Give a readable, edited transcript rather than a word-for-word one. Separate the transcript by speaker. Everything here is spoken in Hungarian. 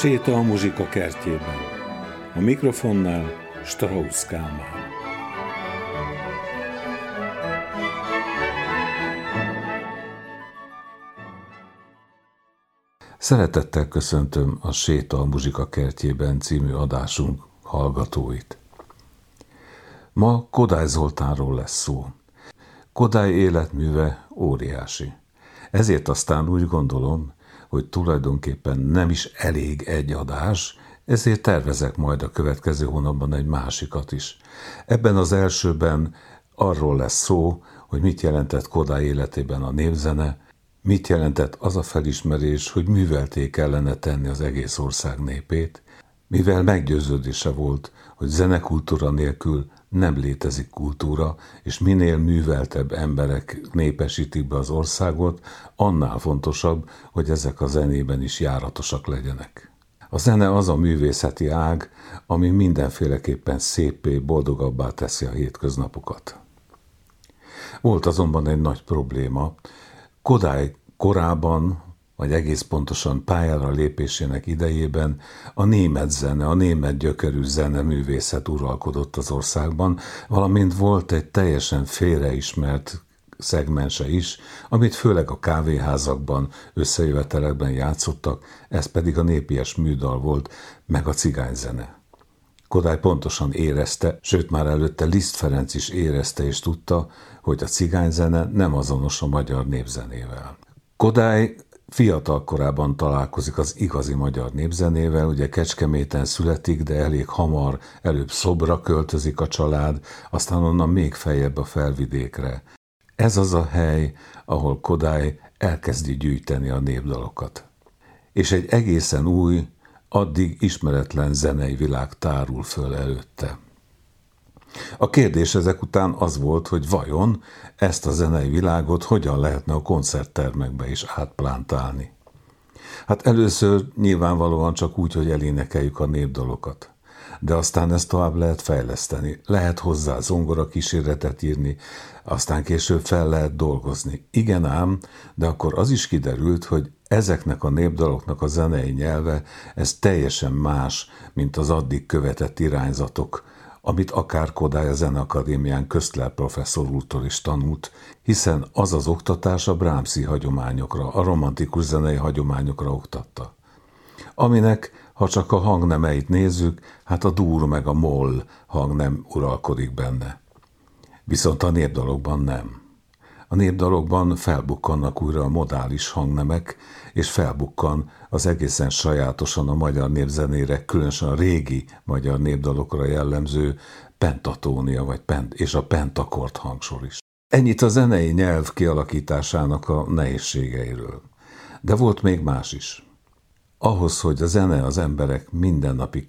Speaker 1: Séta a muzsika kertjében. A mikrofonnál Strauss Kálmán. Szeretettel köszöntöm a Séta a muzsika kertjében című adásunk hallgatóit. Ma Kodály Zoltánról lesz szó. Kodály életműve óriási. Ezért aztán úgy gondolom, hogy tulajdonképpen nem is elég egy adás, ezért tervezek majd a következő hónapban egy másikat is. Ebben az elsőben arról lesz szó, hogy mit jelentett Kodály életében a népzene, mit jelentett az a felismerés, hogy művelté kellene tenni az egész ország népét, mivel meggyőződése volt, hogy zenekultúra nélkül nem létezik kultúra, és minél műveltebb emberek népesítik be az országot, annál fontosabb, hogy ezek a zenében is járatosak legyenek. A zene az a művészeti ág, ami mindenféleképpen széppé, boldogabbá teszi a hétköznapokat. Volt azonban egy nagy probléma. Kodály korában, vagy egész pontosan pályára lépésének idejében a német zene, a német gyökerű zeneművészet uralkodott az országban, valamint volt egy teljesen félreismert szegmense is, amit főleg a kávéházakban, összejövetelekben játszottak, ez pedig a népies műdal volt, meg a cigányzene. Kodály pontosan érezte, sőt már előtte Liszt Ferenc is érezte és tudta, hogy a cigányzene nem azonos a magyar népzenével. Kodály fiatal korában találkozik az igazi magyar népzenével, ugye Kecskeméten születik, de elég hamar előbb Szobra költözik a család, aztán onnan még feljebb a Felvidékre. Ez az a hely, ahol Kodály elkezdi gyűjteni a népdalokat. És egy egészen új, addig ismeretlen zenei világ tárul föl előtte. A kérdés ezek után az volt, hogy vajon ezt a zenei világot hogyan lehetne a koncerttermekbe is átplántálni. Hát először nyilvánvalóan csak úgy, hogy elénekeljük a népdalokat. De aztán ezt tovább lehet fejleszteni, lehet hozzá zongora kísérletet írni, aztán később fel lehet dolgozni. Igen ám, de akkor az is kiderült, hogy ezeknek a népdaloknak a zenei nyelve, ez teljesen más, mint az addig követett irányzatok, amit akár Kodály a Zeneakadémián Köszler professzor úrtól is tanult, hiszen az az oktatás a Brahmsi hagyományokra, a romantikus zenei hagyományokra oktatta. Aminek, ha csak a hangnemeit nézzük, hát a dur meg a moll hangnem uralkodik benne. Viszont a népdalokban nem. A népdalokban felbukkannak újra a modális hangnemek, és felbukkan az egészen sajátosan a magyar népzenére, különösen a régi magyar népdalokra jellemző pentatónia és a pentakord hangsor is. Ennyit a zenei nyelv kialakításának a nehézségeiről. De volt még más is. Ahhoz, hogy a zene az emberek mindennapi